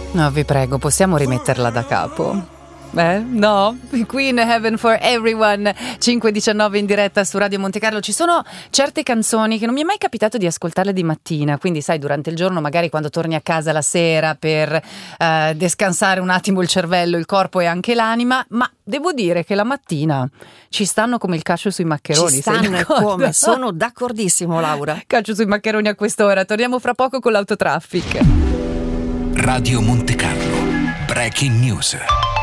No, vi prego, possiamo rimetterla da capo? No, qui in Heaven for Everyone 5:19 in diretta su Radio Monte Carlo. Ci sono certe canzoni che non mi è mai capitato di ascoltarle di mattina, quindi sai, durante il giorno, magari quando torni a casa la sera per descansare un attimo il cervello, il corpo e anche l'anima, ma devo dire che la mattina ci stanno come il calcio sui maccheroni. Ci stanno e come, sono d'accordissimo, Laura. Calcio sui maccheroni a quest'ora. Torniamo fra poco con l'autotraffic. Radio Monte Carlo, Breaking News.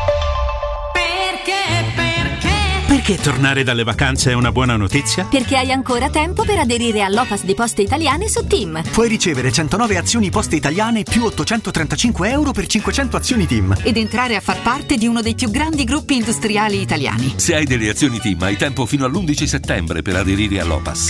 Perché tornare dalle vacanze è una buona notizia? Perché hai ancora tempo per aderire all'Opas di Poste Italiane su TIM. Puoi ricevere 109 azioni Poste Italiane più 835 euro per 500 azioni TIM. Ed entrare a far parte di uno dei più grandi gruppi industriali italiani. Se hai delle azioni TIM hai tempo fino all'11 settembre per aderire all'Opas.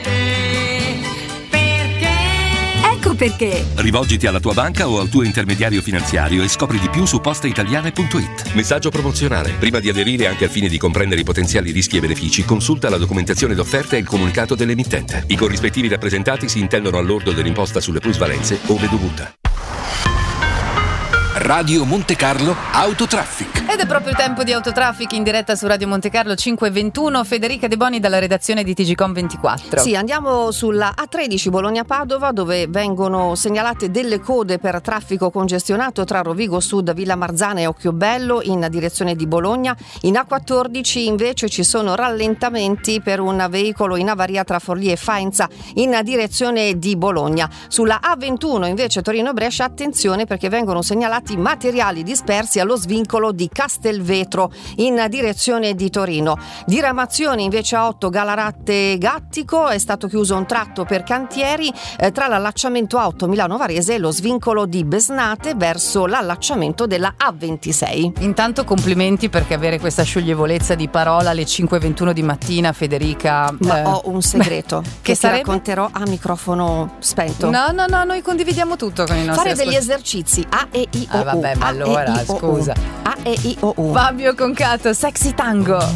Ecco perché. Rivolgiti alla tua banca o al tuo intermediario finanziario e scopri di più su posteitaliane.it. Messaggio promozionale. Prima di aderire, anche al fine di comprendere i potenziali rischi e benefici, consulta la documentazione d'offerta e il comunicato dell'emittente. I corrispettivi rappresentati si intendono al lordo dell'imposta sulle plusvalenze ove dovuta. Radio Monte Carlo Autotraffic. Ed è proprio il tempo di Autotraffic in diretta su Radio Monte Carlo 5:21. Federica De Boni dalla redazione di TGcom24. Sì, andiamo sulla A13 Bologna-Padova, dove vengono segnalate delle code per traffico congestionato tra Rovigo Sud, Villa Marzana e Occhiobello in direzione di Bologna. In A14 invece ci sono rallentamenti per un veicolo in avaria tra Forlì e Faenza in direzione di Bologna. Sulla A21 invece Torino-Brescia, attenzione perché vengono segnalati materiali dispersi allo svincolo di Castelvetro in direzione di Torino. Diramazioni invece a 8 Galaratte Gattico, è stato chiuso un tratto per cantieri tra l'allacciamento A8 Milano Varese e lo svincolo di Besnate verso l'allacciamento della A26. Intanto complimenti, perché avere questa scioglievolezza di parola alle 5:21 di mattina, Federica. Ma ho un segreto che sarebbe? racconterò a microfono spento. No, noi condividiamo tutto con i nostri Fare degli esercizi A, E, I, O, U. Vabbè, ma allora, scusa. A, E, I, O, U. Fabio Concato, Sexy Tango.